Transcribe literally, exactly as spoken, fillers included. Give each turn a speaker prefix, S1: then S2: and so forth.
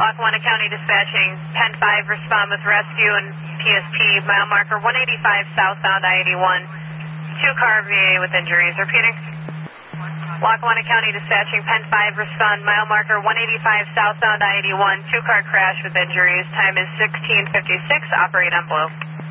S1: Lackawanna County Dispatching, Penn five, respond with rescue and P S P, mile marker one eighty-five southbound I eighty-one. Two-car V A with injuries. Repeating. Lackawanna County Dispatching, Penn five, respond, mile marker one eighty-five southbound I eighty-one. Two-car crash with injuries. Time is sixteen fifty-six. Operate on blue.